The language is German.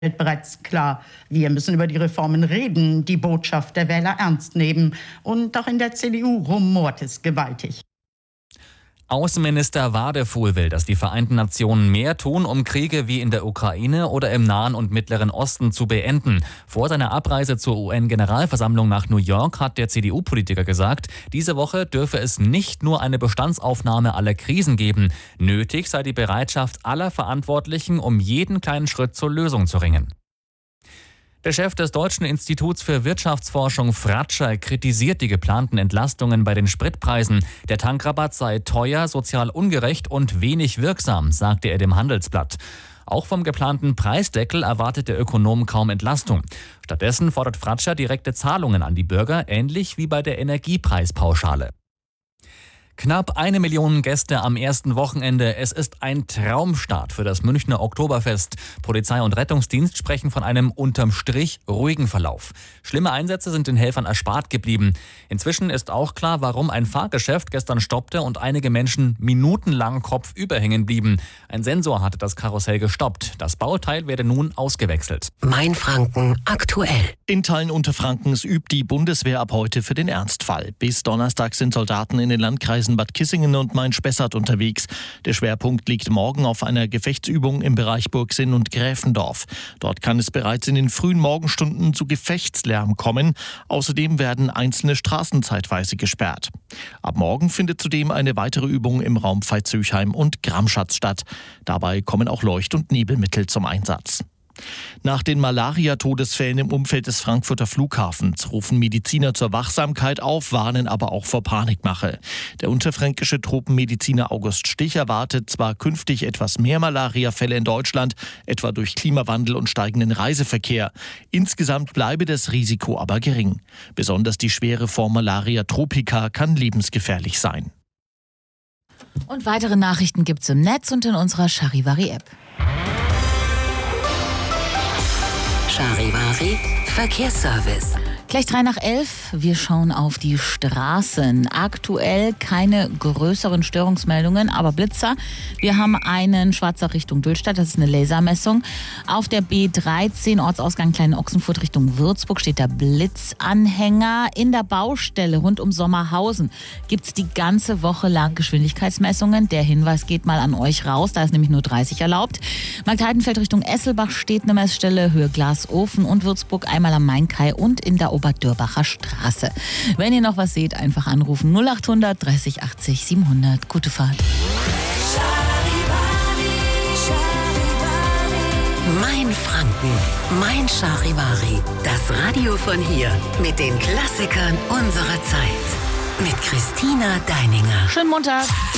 wird bereits klar, wir müssen über die Reformen reden, die Botschaft der Wähler ernst nehmen. Und auch in der CDU rumort es gewaltig. Außenminister Wadefuhl will, dass die Vereinten Nationen mehr tun, um Kriege wie in der Ukraine oder im Nahen und Mittleren Osten zu beenden. Vor seiner Abreise zur UN-Generalversammlung nach New York hat der CDU-Politiker gesagt, diese Woche dürfe es nicht nur eine Bestandsaufnahme aller Krisen geben. Nötig sei die Bereitschaft aller Verantwortlichen, um jeden kleinen Schritt zur Lösung zu ringen. Der Chef des Deutschen Instituts für Wirtschaftsforschung Fratscher kritisiert die geplanten Entlastungen bei den Spritpreisen. Der Tankrabatt sei teuer, sozial ungerecht und wenig wirksam, sagte er dem Handelsblatt. Auch vom geplanten Preisdeckel erwartet der Ökonom kaum Entlastung. Stattdessen fordert Fratscher direkte Zahlungen an die Bürger, ähnlich wie bei der Energiepreispauschale. Knapp 1 Million Gäste am ersten Wochenende. Es ist ein Traumstart für das Münchner Oktoberfest. Polizei und Rettungsdienst sprechen von einem unterm Strich ruhigen Verlauf. Schlimme Einsätze sind den Helfern erspart geblieben. Inzwischen ist auch klar, warum ein Fahrgeschäft gestern stoppte und einige Menschen minutenlang kopfüber hängen blieben. Ein Sensor hatte das Karussell gestoppt. Das Bauteil werde nun ausgewechselt. Mainfranken aktuell. In Teilen Unterfrankens übt die Bundeswehr ab heute für den Ernstfall. Bis Donnerstag sind Soldaten in den Landkreisen Bad Kissingen und Main-Spessart unterwegs. Der Schwerpunkt liegt morgen auf einer Gefechtsübung im Bereich Burgsinn und Gräfendorf. Dort kann es bereits in den frühen Morgenstunden zu Gefechtslärm kommen. Außerdem werden einzelne Straßen zeitweise gesperrt. Ab morgen findet zudem eine weitere Übung im Raum Veitshöchheim und Gramschatz statt. Dabei kommen auch Leucht- und Nebelmittel zum Einsatz. Nach den Malaria-Todesfällen im Umfeld des Frankfurter Flughafens rufen Mediziner zur Wachsamkeit auf, warnen aber auch vor Panikmache. Der unterfränkische Tropenmediziner August Stich erwartet zwar künftig etwas mehr Malaria-Fälle in Deutschland, etwa durch Klimawandel und steigenden Reiseverkehr. Insgesamt bleibe das Risiko aber gering. Besonders die schwere Form Malaria tropica kann lebensgefährlich sein. Und weitere Nachrichten gibt's im Netz und in unserer Charivari-App. Charivari Verkehrsservice. Gleich 11:03. Wir schauen auf die Straßen. Aktuell keine größeren Störungsmeldungen, aber Blitzer. Wir haben einen Schwarzer Richtung Dülstadt, das ist eine Lasermessung. Auf der B13 Ortsausgang Kleine Ochsenfurt Richtung Würzburg steht der Blitzanhänger. In der Baustelle rund um Sommerhausen gibt es die ganze Woche lang Geschwindigkeitsmessungen. Der Hinweis geht mal an euch raus, da ist nämlich nur 30 erlaubt. Markt-Heidenfeld Richtung Esselbach steht eine Messstelle, Höhe Glasofen und Würzburg einmal am Main-Kai und in der Oberdürbacher Straße. Wenn ihr noch was seht, einfach anrufen 0800 30 80 700. Gute Fahrt. Mainfranken, mein Charivari. Das Radio von hier mit den Klassikern unserer Zeit. Mit Christina Deininger. Schönen Montag.